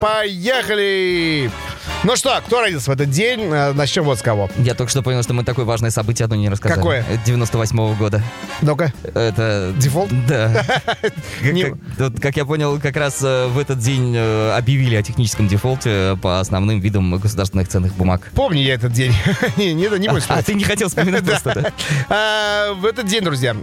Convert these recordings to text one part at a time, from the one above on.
Поехали! Ну что, кто родился в этот день? Начнем вот с кого. Я только что понял, что мы такое важное событие одно не рассказали. Какое? 98-го года. Ну-ка. Это... Дефолт? Да. Как я понял, как раз в этот день объявили о техническом дефолте по основным видам государственных ценных бумаг. Помню я этот день. Не будешь А ты не хотел вспоминать просто, да? В этот день, друзья,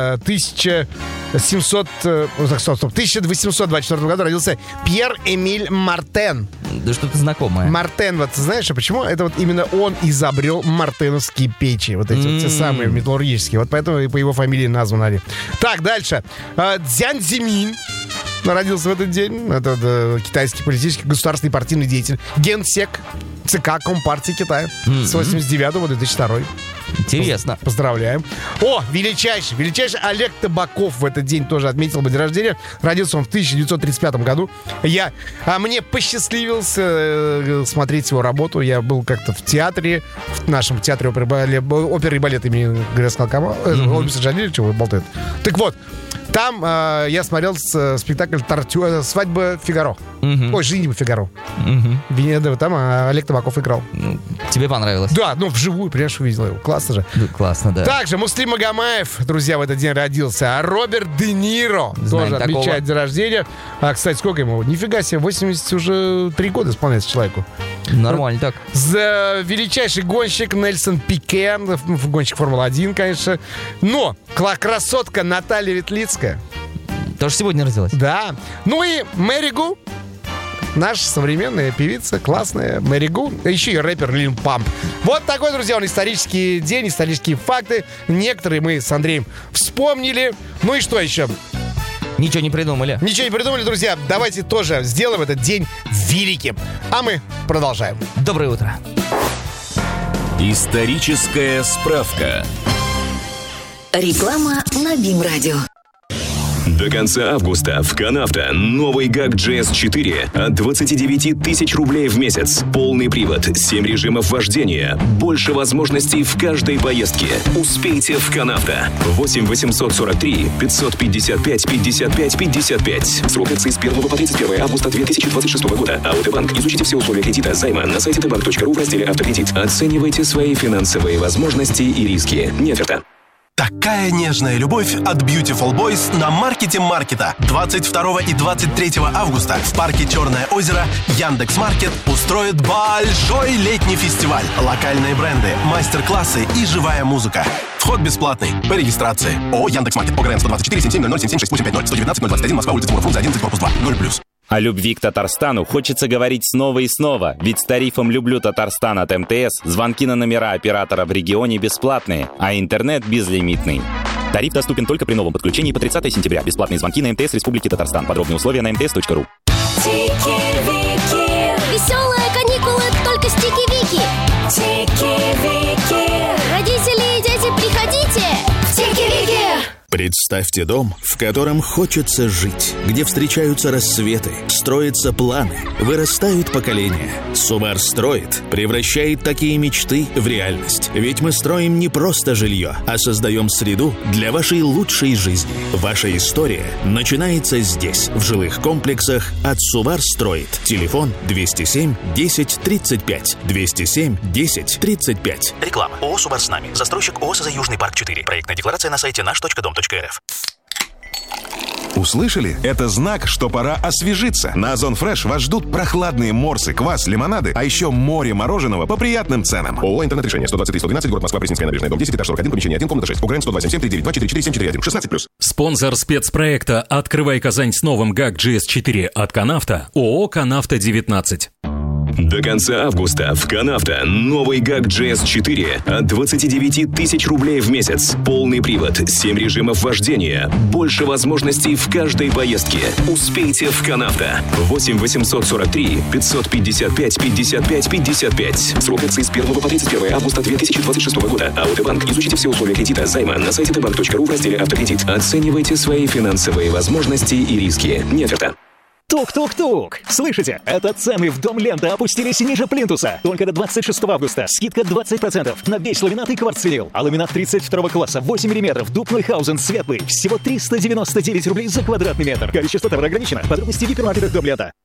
1824 году родился Пьер Эмиль Мартен. Да что-то знакомое. Мартен, вот знаешь, а почему? Это вот именно он изобрел мартеновские печи. Вот эти вот те самые металлургические. Вот поэтому и по его фамилии названы. Так, дальше. Цзян Зимин родился в этот день. Это китайский политический государственный партийный деятель. Генсек ЦК Компартии Китая с 89 по 2002. Интересно. Поздравляем. О, величайший Олег Табаков в этот день тоже отметил бы день рождения. Родился он в 1935 году. Мне посчастливился смотреть его работу. Я был как-то в театре, в нашем театре оперы и балета имени Грецкого Камала. Чего болтает? Так вот, там я смотрел спектакль «Свадьба Фигаро». Ой, «Женитьба Фигаро». Там Олег Табаков играл. Тебе понравилось? Да, вживую, понимаешь, увидел его. Классно же. Да, классно, да. Также Муслим Магомаев, друзья, в этот день родился. А Роберт Де Ниро тоже отмечает день рождения. Кстати, сколько ему? Нифига себе, 83 года исполняется человеку. Нормально так. Величайший гонщик Нельсон Пике, гонщик Формулы-1, конечно. Но красотка Наталья Ветлицкая. Тоже сегодня родилась? Да. Ну и Мэри Гу. Наша современная певица, классная Мэри Гу, еще и рэпер Лил Памп. Вот такой, друзья, он исторический день, исторические факты. Некоторые мы с Андреем вспомнили. Ну и что еще? Ничего не придумали. Друзья. Давайте тоже сделаем этот день великим. А мы продолжаем. Доброе утро. Историческая справка. Реклама на БИМ-радио. До конца августа в Канавто новый ГАК GS4 от 29 тысяч рублей в месяц. Полный привод, 7 режимов вождения, больше возможностей в каждой поездке. Успейте в Канавто. 8 843 555 55 55. Срок акции с 1 по 31 августа 2026 года. АОТ-банк. Изучите все условия кредита займа на сайте tbank.ru в разделе «Автокредит». Оценивайте свои финансовые возможности и риски. Не оферта. Такая нежная любовь от Beautiful Boys на маркете маркета. 22 и 23 августа в парке Черное озеро Яндекс.Маркет устроит большой летний фестиваль. Локальные бренды, мастер-классы и живая музыка. Вход бесплатный. По регистрации. ООО Яндекс.Маркет. ОГРН 124 77 007 7650 119 021 Москва, улица Тимура Фрунзе 11, корпус 2. 0+. О любви к Татарстану хочется говорить снова и снова, ведь с тарифом «Люблю Татарстан» от МТС звонки на номера оператора в регионе бесплатные, а интернет безлимитный. Тариф доступен только при новом подключении по 30 сентября. Бесплатные звонки на МТС Республики Татарстан. Подробные условия на mts.ru. Веселые каникулы только с Тики-Вики. Тики-Вики. Родители и дети, приходите в Тики-Вики. Представьте дом, в котором хочется жить, где встречаются рассветы, строятся планы, вырастают поколения. Субар строит, превращает такие мечты в реальность. Ведь мы строим не просто жилье, а создаем среду для вашей лучшей жизни. Ваша история начинается здесь, в жилых комплексах от Субар строит. Телефон 207 10 35. 207 10 35. Реклама. ООО «Субар с нами». Застройщик ООО «СЗ Южный парк 4». Проектная декларация на сайте наш.дом.рф. Услышали? Это знак, что пора освежиться. На Озон Фреш вас ждут прохладные морсы, квас, лимонады, а еще море мороженого по приятным ценам. ООО «Интернет-решение», 123-112, город Москва, Пресненская набережная, дом 10, этаж 41, помещение 1, комната 6. УГРН 127 739 244 741. 16+. Спонсор спецпроекта «Открывай Казань с новым ГАК GS4» от Канавто, ООО «Канавто-19». До конца августа в Канавто новый ГАК GS4 от 29 тысяч рублей в месяц. Полный привод, 7 режимов вождения, больше возможностей в каждой поездке. Успейте в Канавто. 8 843 555 55 55. Срок акции с 1 по 31 августа 2026 года. АОТ-банк. Изучите все условия кредита займа на сайте tbank.ru в разделе «Автокредит». Оценивайте свои финансовые возможности и риски. Не оферта. Тук-тук-тук! Слышите? Это цены в Дом Лента опустились ниже плинтуса. Только до 26 августа. Скидка 20% на весь ламинат и кварцвинил. А ламинат 32 класса 8 мм, дуб Нойхаузен светлый. Всего 399 рублей за квадратный метр. Количество товара ограничено. Подробности в гипермаркетах Дом Лента.